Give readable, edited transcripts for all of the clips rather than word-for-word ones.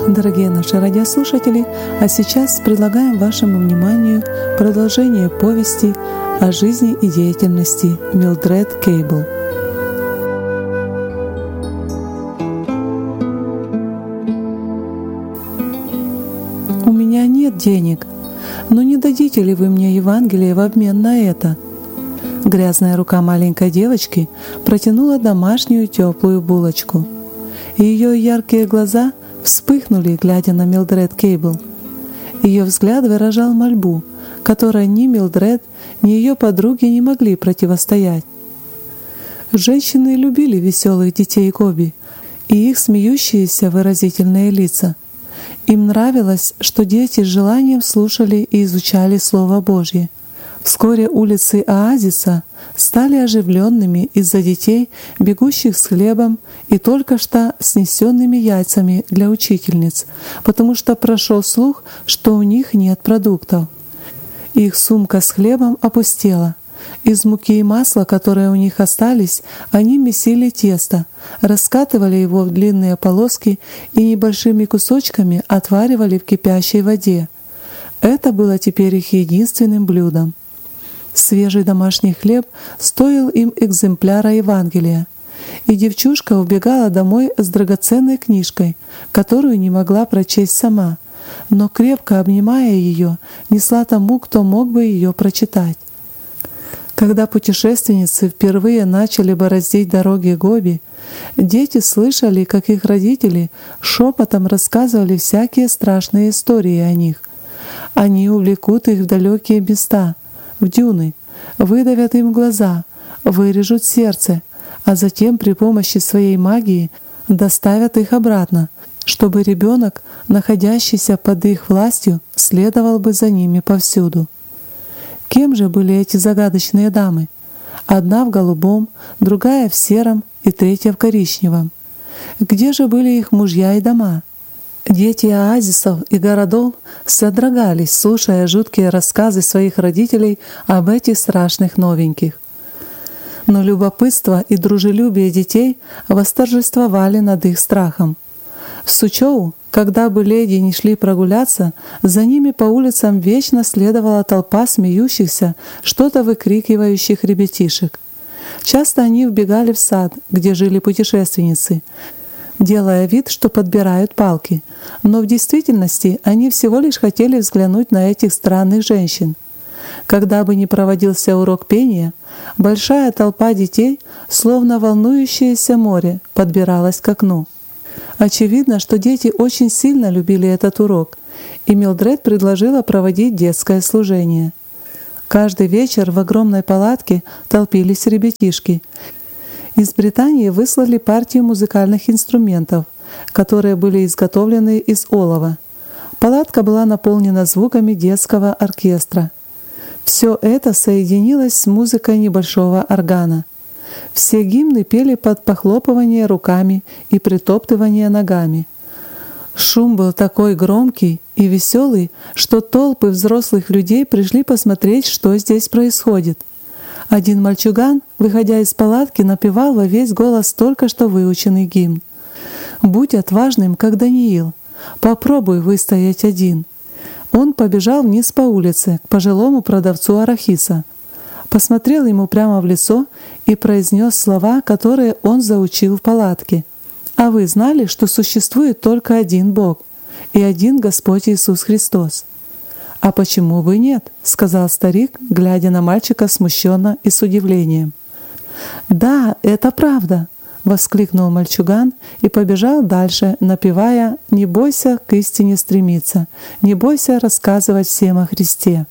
дорогие наши радиослушатели, а сейчас предлагаем вашему вниманию продолжение повести о жизни и деятельности Милдред Кейбл. «У меня нет денег, но не дадите ли вы мне Евангелие в обмен на это?» Грязная рука маленькой девочки протянула домашнюю теплую булочку. Ее яркие глаза вспыхнули, глядя на Милдред Кейбл. Ее взгляд выражал мольбу, которой ни Милдред, ни ее подруги не могли противостоять. Женщины любили веселых детей Коби и их смеющиеся выразительные лица. Им нравилось, что дети с желанием слушали и изучали Слово Божье. Вскоре улицы оазиса стали оживленными из-за детей, бегущих с хлебом и только что снесенными яйцами для учительниц, потому что прошел слух, что у них нет продуктов. Их сумка с хлебом опустела. Из муки и масла, которые у них остались, они месили тесто, раскатывали его в длинные полоски и небольшими кусочками отваривали в кипящей воде. Это было теперь их единственным блюдом. Свежий домашний хлеб стоил им экземпляра Евангелия, и девчушка убегала домой с драгоценной книжкой, которую не могла прочесть сама, но, крепко обнимая ее, несла тому, кто мог бы ее прочитать. Когда путешественницы впервые начали бороздить дороги Гоби, дети слышали, как их родители шепотом рассказывали всякие страшные истории о них. Они увлекут их в далекие места, в дюны, выдавят им глаза, вырежут сердце, а затем при помощи своей магии доставят их обратно, чтобы ребенок, находящийся под их властью, следовал бы за ними повсюду. Кем же были эти загадочные дамы? Одна в голубом, другая в сером и третья в коричневом. Где же были их мужья и дома? Дети оазисов и городов содрогались, слушая жуткие рассказы своих родителей об этих страшных новеньких. Но любопытство и дружелюбие детей восторжествовали над их страхом. В Сучоу, когда бы леди не шли прогуляться, за ними по улицам вечно следовала толпа смеющихся, что-то выкрикивающих ребятишек. Часто они вбегали в сад, где жили путешественницы, делая вид, что подбирают палки, но в действительности они всего лишь хотели взглянуть на этих странных женщин. Когда бы ни проводился урок пения, большая толпа детей, словно волнующееся море, подбиралась к окну. Очевидно, что дети очень сильно любили этот урок, и Милдред предложила проводить детское служение. Каждый вечер в огромной палатке толпились ребятишки. Из Британии выслали партию музыкальных инструментов, которые были изготовлены из олова. Палатка была наполнена звуками детского оркестра. Все это соединилось с музыкой небольшого органа. Все гимны пели под похлопывание руками и притоптывание ногами. Шум был такой громкий и веселый, что толпы взрослых людей пришли посмотреть, что здесь происходит. Один мальчуган, выходя из палатки, напевал во весь голос только что выученный гимн. «Будь отважным, как Даниил, попробуй выстоять один». Он побежал вниз по улице к пожилому продавцу арахиса, посмотрел ему прямо в лицо и произнес слова, которые он заучил в палатке. «А вы знали, что существует только один Бог и один Господь Иисус Христос?» «А почему бы нет?» — сказал старик, глядя на мальчика смущенно и с удивлением. «Да, это правда!» — воскликнул мальчуган и побежал дальше, напевая «Не бойся к истине стремиться, не бойся рассказывать всем о Христе».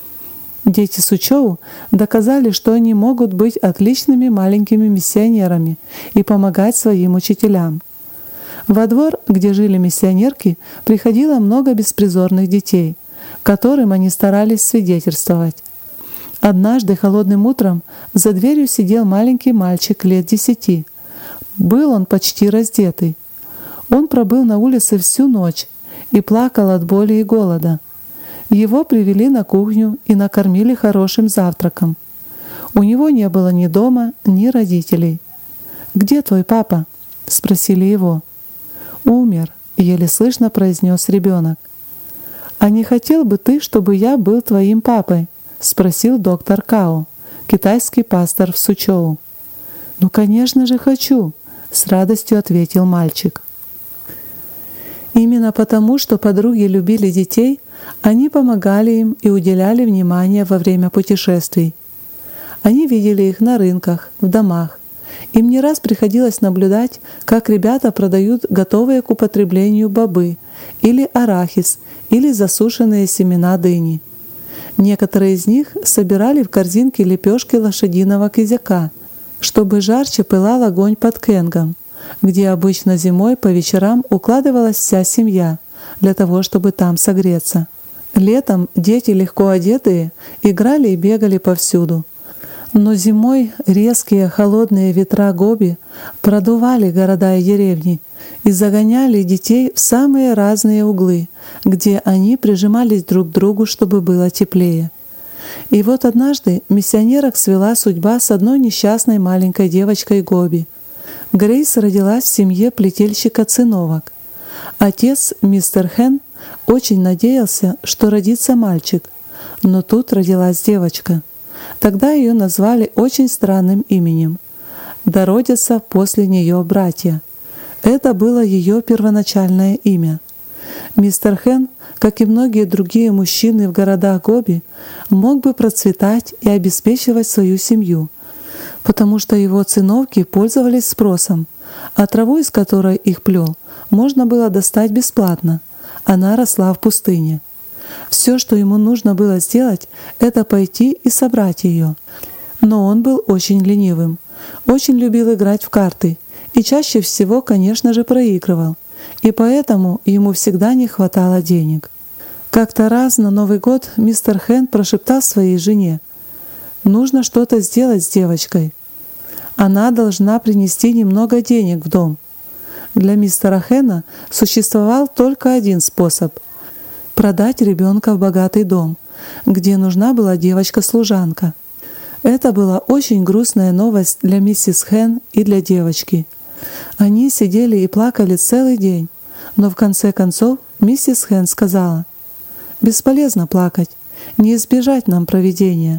Дети Сучоу доказали, что они могут быть отличными маленькими миссионерами и помогать своим учителям. Во двор, где жили миссионерки, приходило много беспризорных детей, которым они старались свидетельствовать. Однажды холодным утром за дверью сидел маленький мальчик лет 10. Был он почти раздетый. Он пробыл на улице всю ночь и плакал от боли и голода. Его привели на кухню и накормили хорошим завтраком. У него не было ни дома, ни родителей. «Где твой папа?» — спросили его. «Умер», — еле слышно произнес ребенок. «А не хотел бы ты, чтобы я был твоим папой?» — спросил доктор Као, китайский пастор в Сучоу. «Ну, конечно же, хочу», — с радостью ответил мальчик. Именно потому, что подруги любили детей, они помогали им и уделяли внимание во время путешествий. Они видели их на рынках, в домах. Им не раз приходилось наблюдать, как ребята продают готовые к употреблению бобы или арахис, или засушенные семена дыни. Некоторые из них собирали в корзинки лепешки лошадиного кизяка, чтобы жарче пылал огонь под кенгом, где обычно зимой по вечерам укладывалась вся семья для того, чтобы там согреться. Летом дети, легко одетые, играли и бегали повсюду. Но зимой резкие холодные ветра Гоби продували города и деревни и загоняли детей в самые разные углы, где они прижимались друг к другу, чтобы было теплее. И вот однажды миссионерок свела судьба с одной несчастной маленькой девочкой Гоби. Грейс родилась в семье плетельщика циновок. Отец, мистер Хэн, очень надеялся, что родится мальчик, но тут родилась девочка. Тогда ее назвали очень странным именем. Да родятся после нее братья. Это было ее первоначальное имя. Мистер Хэн, как и многие другие мужчины в городах Гоби, мог бы процветать и обеспечивать свою семью, потому что его циновки пользовались спросом, а траву, из которой их плел, можно было достать бесплатно. Она росла в пустыне. Все, что ему нужно было сделать, это пойти и собрать ее. Но он был очень ленивым, очень любил играть в карты и чаще всего, конечно же, проигрывал, и поэтому ему всегда не хватало денег. Как-то раз на Новый год мистер Хэн прошептал своей жене: «Нужно что-то сделать с девочкой. Она должна принести немного денег в дом». Для мистера Хэна существовал только один способ — продать ребенка в богатый дом, где нужна была девочка-служанка. Это была очень грустная новость для миссис Хэн и для девочки. Они сидели и плакали целый день, но в конце концов миссис Хэн сказала: «Бесполезно плакать, не избежать нам провидения».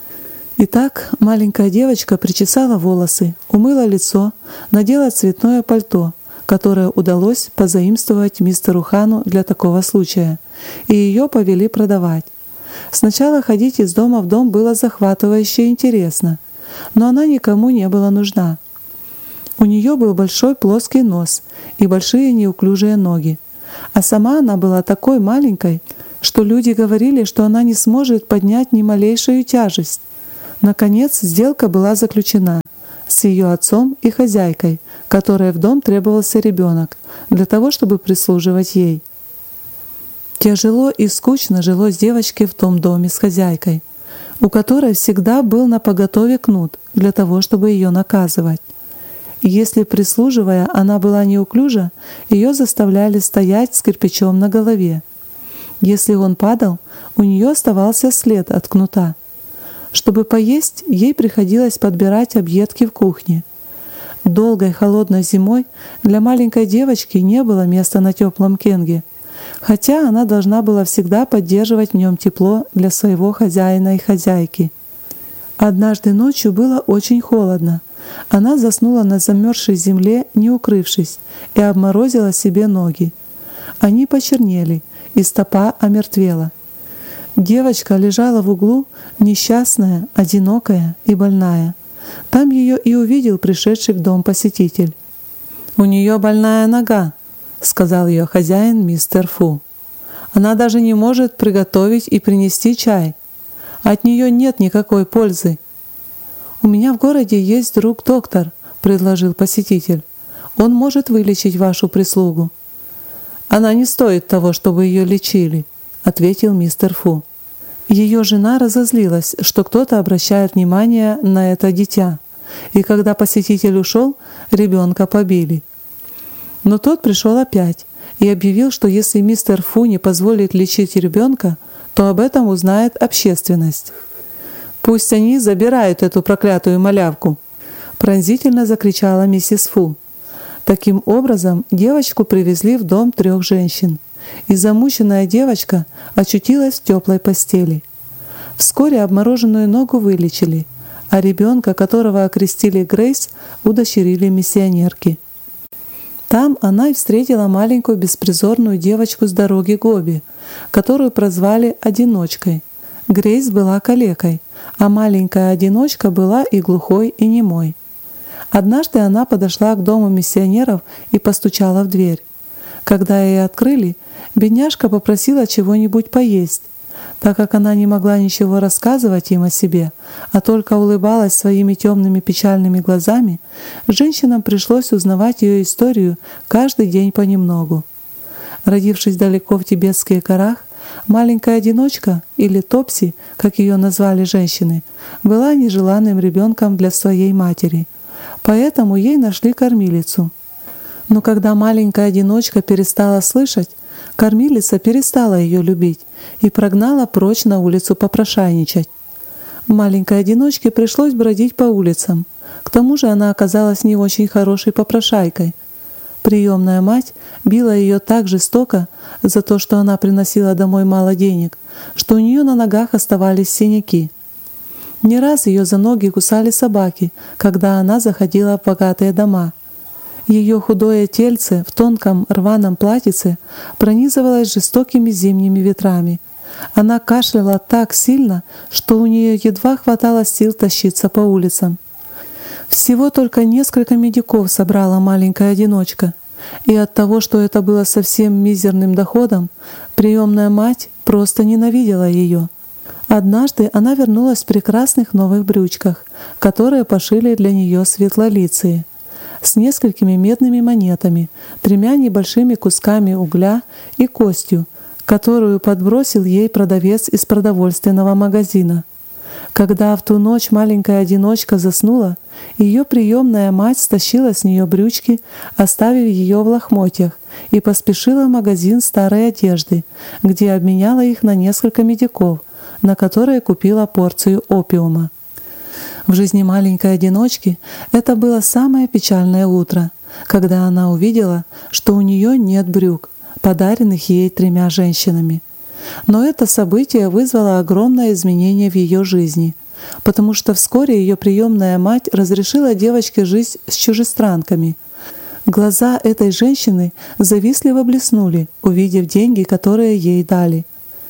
Итак, маленькая девочка причесала волосы, умыла лицо, надела цветное пальто, которое удалось позаимствовать мистеру Хану для такого случая, и ее повели продавать. Сначала ходить из дома в дом было захватывающе интересно, но она никому не была нужна. У нее был большой плоский нос и большие неуклюжие ноги, а сама она была такой маленькой, что люди говорили, что она не сможет поднять ни малейшую тяжесть. Наконец, сделка была заключена с ее отцом и хозяйкой, которой в дом требовался ребенок, для того, чтобы прислуживать ей. Тяжело и скучно жилось девочке в том доме с хозяйкой, у которой всегда был напоготове кнут для того, чтобы ее наказывать. И если, прислуживая, она была неуклюжа, ее заставляли стоять с кирпичом на голове. Если он падал, у нее оставался след от кнута. Чтобы поесть, ей приходилось подбирать объедки в кухне. Долгой холодной зимой для маленькой девочки не было места на теплом кенге, хотя она должна была всегда поддерживать в нем тепло для своего хозяина и хозяйки. Однажды ночью было очень холодно. Она заснула на замерзшей земле, не укрывшись, и обморозила себе ноги. Они почернели, и стопа омертвела. Девочка лежала в углу, несчастная, одинокая и больная. Там ее и увидел пришедший в дом посетитель. «У нее больная нога», — сказал ее хозяин мистер Фу. «Она даже не может приготовить и принести чай. От нее нет никакой пользы». «У меня в городе есть друг-доктор», — предложил посетитель. «Он может вылечить вашу прислугу». «Она не стоит того, чтобы ее лечили», — ответил мистер Фу. Ее жена разозлилась, что кто-то обращает внимание на это дитя, и когда посетитель ушел, ребенка побили. Но тот пришел опять и объявил, что если мистер Фу не позволит лечить ребенка, то об этом узнает общественность. «Пусть они забирают эту проклятую малявку!» — пронзительно закричала миссис Фу. Таким образом, девочку привезли в дом 3 женщин, и замученная девочка очутилась в теплой постели. Вскоре обмороженную ногу вылечили, а ребенка, которого окрестили Грейс, удочерили миссионерки. Там она и встретила маленькую беспризорную девочку с дороги Гоби, которую прозвали «одиночкой». Грейс была калекой, а маленькая одиночка была и глухой, и немой. Однажды она подошла к дому миссионеров и постучала в дверь. Когда ей открыли, бедняжка попросила чего-нибудь поесть. Так как она не могла ничего рассказывать им о себе, а только улыбалась своими темными печальными глазами, женщинам пришлось узнавать ее историю каждый день понемногу. Родившись далеко в тибетских горах, маленькая одиночка, или Топси, как ее назвали женщины, была нежеланным ребенком для своей матери, поэтому ей нашли кормилицу. Но когда маленькая одиночка перестала слышать, кормилица перестала ее любить и прогнала прочь на улицу попрошайничать. Маленькой одиночке пришлось бродить по улицам. К тому же она оказалась не очень хорошей попрошайкой. Приемная мать била ее так жестоко за то, что она приносила домой мало денег, что у нее на ногах оставались синяки. Не раз ее за ноги кусали собаки, когда она заходила в богатые дома. Ее худое тельце в тонком рваном платьице пронизывалось жестокими зимними ветрами. Она кашляла так сильно, что у нее едва хватало сил тащиться по улицам. Всего только несколько медиков собрала маленькая одиночка, и от того, что это было совсем мизерным доходом, приемная мать просто ненавидела ее. Однажды она вернулась в прекрасных новых брючках, которые пошили для нее светлолицые, с несколькими медными монетами, 3 небольшими кусками угля и костью, которую подбросил ей продавец из продовольственного магазина. Когда в ту ночь маленькая одиночка заснула, ее приемная мать стащила с нее брючки, оставив ее в лохмотьях, и поспешила в магазин старой одежды, где обменяла их на несколько медиков, на которые купила порцию опиума. В жизни маленькой одиночки это было самое печальное утро, когда она увидела, что у нее нет брюк, подаренных ей 3 женщинами. Но это событие вызвало огромное изменение в ее жизни, потому что вскоре ее приемная мать разрешила девочке жить с чужестранками. Глаза этой женщины завистливо блеснули, увидев деньги, которые ей дали.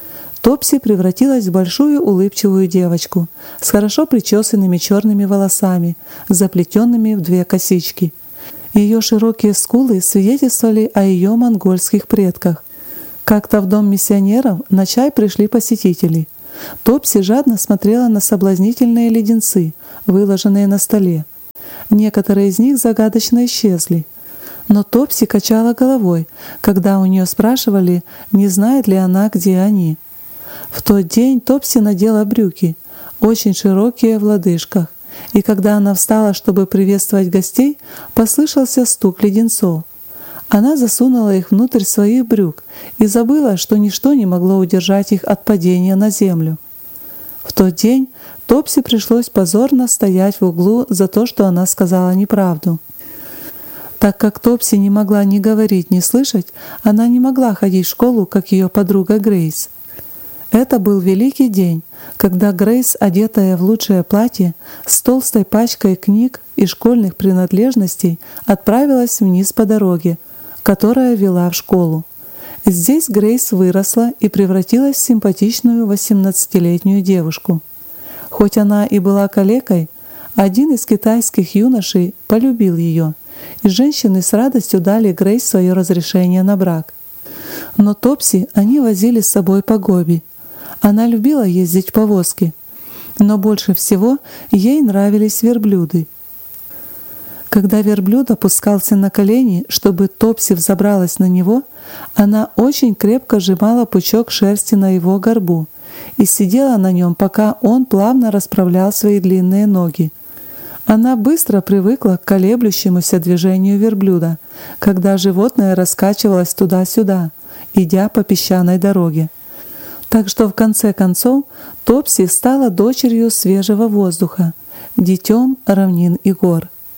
Топси превратилась в большую улыбчивую девочку с хорошо причесанными черными волосами, заплетенными в 2 косички. Ее широкие скулы свидетельствовали о ее монгольских предках. Как-то в дом миссионеров на чай пришли посетители. Топси жадно смотрела на соблазнительные леденцы, выложенные на столе. Некоторые из них загадочно исчезли. Но Топси качала головой, когда у нее спрашивали, не знает ли она, где они. В тот день Топси надела брюки, очень широкие в лодыжках, и когда она встала, чтобы приветствовать гостей, послышался стук леденцов. Она засунула их внутрь своих брюк и забыла, что ничто не могло удержать их от падения на землю. В тот день Топси пришлось позорно стоять в углу за то, что она сказала неправду. Так как Топси не могла ни говорить, ни слышать, она не могла ходить в школу, как ее подруга Грейс. Это был великий день, когда Грейс, одетая в лучшее платье, с толстой пачкой книг и школьных принадлежностей, отправилась вниз по дороге, которая вела в школу. Здесь Грейс выросла и превратилась в симпатичную 18-летнюю девушку. Хоть она и была калекой, один из китайских юношей полюбил ее, и женщины с радостью дали Грейс свое разрешение на брак. Но Топси они возили с собой по Гоби. Она любила ездить в повозке, но больше всего ей нравились верблюды. Когда верблюд опускался на колени, чтобы Топси взобралась на него, она очень крепко сжимала пучок шерсти на его горбу и сидела на нем, пока он плавно расправлял свои длинные ноги. Она быстро привыкла к колеблющемуся движению верблюда, когда животное раскачивалось туда-сюда, идя по песчаной дороге. Так что в конце концов Топси стала дочерью свежего воздуха, детем равнин и гор.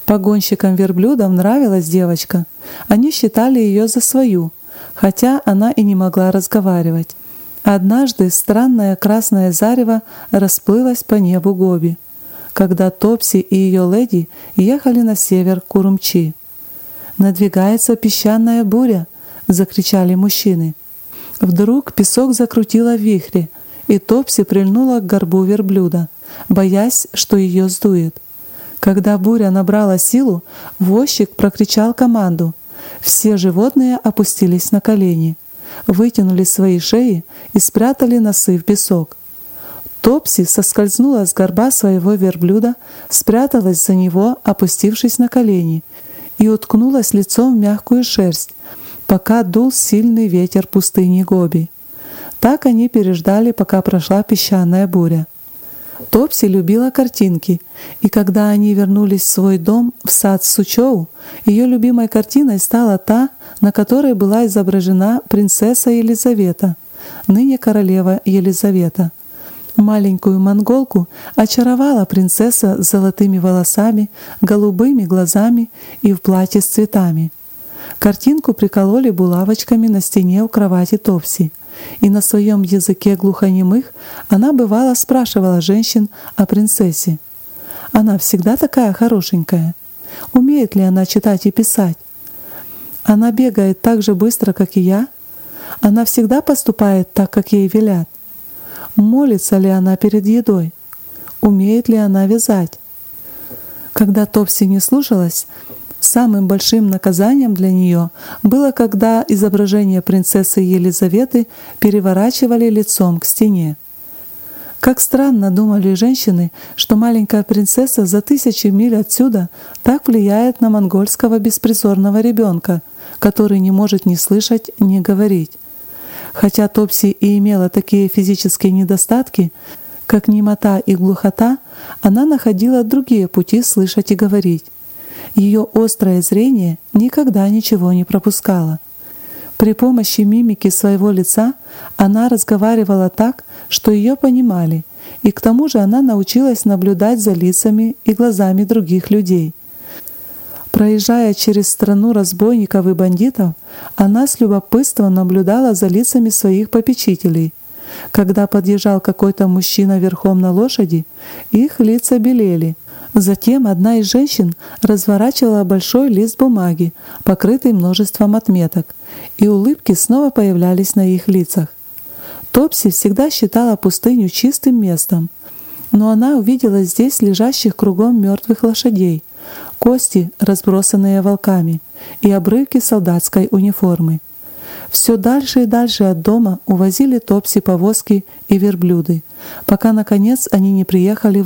Погонщикам верблюдов нравилась девочка. Они считали ее за свою, хотя она и не могла разговаривать. Однажды странное красное зарево расплылось по небу Гоби, когда Топси и ее леди ехали на север к Урумчи. «Надвигается песчаная буря!» — закричали мужчины. Вдруг песок закрутило в вихре, и Топси прильнула к горбу верблюда, боясь, что ее сдует. Когда буря набрала силу, возчик прокричал команду. Все животные опустились на колени, вытянули свои шеи и спрятали носы в песок. Топси соскользнула с горба своего верблюда, спряталась за него, опустившись на колени, и уткнулась лицом в мягкую шерсть, пока дул сильный ветер пустыни Гоби. Так они переждали, пока прошла песчаная буря. Топси любила картинки, и когда они вернулись в свой дом в сад Сучоу, ее любимой картиной стала та, на которой была изображена принцесса Елизавета, ныне королева Елизавета. Маленькую монголку очаровала принцесса с золотыми волосами, голубыми глазами и в платье с цветами. Картинку прикололи булавочками на стене у кровати Топси, и на своем языке глухонемых она бывало спрашивала женщин о принцессе. Она всегда такая хорошенькая. Умеет ли она читать и писать? Она бегает так же быстро, как и я? Она всегда поступает так, как ей велят? Молится ли она перед едой? Умеет ли она вязать? Когда Топси не слушалась, самым большим наказанием для нее было, когда изображение принцессы Елизаветы переворачивали лицом к стене. Как странно думали женщины, что маленькая принцесса за 1000 миль отсюда так влияет на монгольского беспризорного ребенка, который не может ни слышать, ни говорить. Хотя Топси и имела такие физические недостатки, как немота и глухота, она находила другие пути слышать и говорить. Ее острое зрение никогда ничего не пропускало. При помощи мимики своего лица она разговаривала так, что ее понимали, и к тому же она научилась наблюдать за лицами и глазами других людей. Проезжая через страну разбойников и бандитов, она с любопытством наблюдала за лицами своих попечителей. Когда подъезжал какой-то мужчина верхом на лошади, их лица белели. Затем одна из женщин разворачивала большой лист бумаги, покрытый множеством отметок, и улыбки снова появлялись на их лицах. Топси всегда считала пустыню чистым местом, но она увидела здесь лежащих кругом мертвых лошадей, кости, разбросанные волками, и обрывки солдатской униформы. Все дальше и дальше от дома увозили Топси повозки и верблюды, пока, наконец, они не приехали